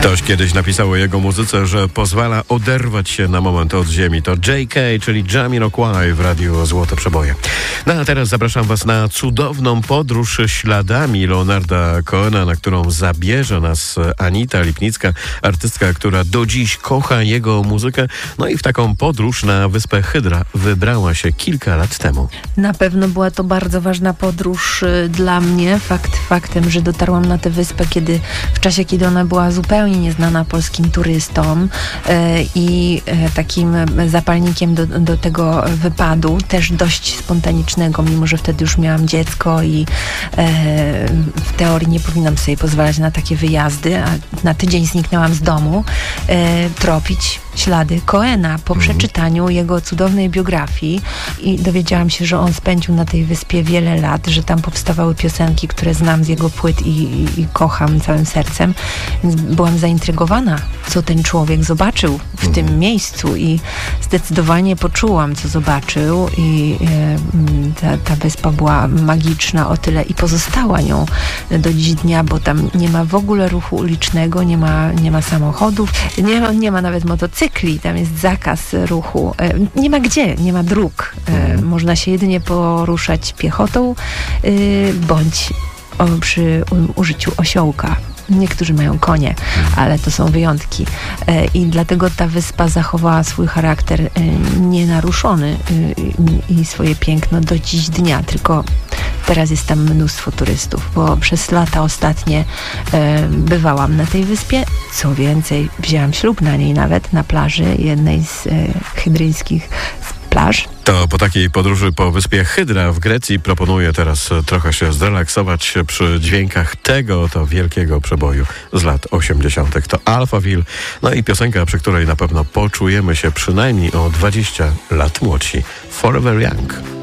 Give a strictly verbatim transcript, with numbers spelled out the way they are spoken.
Ktoś kiedyś napisał o jego muzyce, że pozwala oderwać się na moment od ziemi. To J K, czyli Jamiroquai w radiu Złote Przeboje. No a teraz zapraszam was na cudowną podróż śladami Leonarda Cohena, na którą zabierze nas Anita Lipnicka, artystka, która do dziś kocha jego muzykę. No i w taką podróż na wyspę Hydra wybrała się kilka lat temu. Na pewno była to bardzo ważna podróż y, dla mnie. Fakt faktem, że dotarłam na tę wyspę, kiedy w czasie, kiedy ona była zupełnie nieznana polskim turystom y, i y, takim zapalnikiem do, do tego wypadu, też dość spontanicznego, mimo że wtedy już miałam dziecko i y, w teorii nie powinnam sobie pozwalać na takie wyjazdy, a na tydzień zniknęłam z domu, y, tropić ślady Cohena po przeczytaniu jego cudownej biografii i dowiedziałam się, że on spędził na tej wyspie wiele lat, że tam powstawały piosenki, które znam z jego płyt i, i, i kocham całym sercem. Więc byłam zaintrygowana, co ten człowiek zobaczył w mm. tym miejscu i zdecydowanie poczułam, co zobaczył i e, ta, ta wyspa była magiczna o tyle i pozostała nią do dziś dnia, bo tam nie ma w ogóle ruchu ulicznego, nie ma, nie ma samochodów, nie ma, nie ma nawet motocykli, tam jest zakaz ruchu. E, nie ma gdzie, nie ma dróg. E, można się jedynie poruszać piechotą e, bądź o, przy u, użyciu osiołka. Niektórzy mają konie, ale to są wyjątki. E, I dlatego ta wyspa zachowała swój charakter e, nienaruszony e, i swoje piękno do dziś dnia. Tylko teraz jest tam mnóstwo turystów, bo przez lata ostatnie e, bywałam na tej wyspie. Co więcej, wzięłam ślub na niej nawet, na plaży jednej z e, hydryjskich plaż. To po takiej podróży po wyspie Hydra w Grecji proponuję teraz trochę się zrelaksować przy dźwiękach tego oto wielkiego przeboju z lat osiemdziesiątych. To Alphaville, no i piosenka, przy której na pewno poczujemy się przynajmniej o dwadzieścia lat młodsi. Forever Young.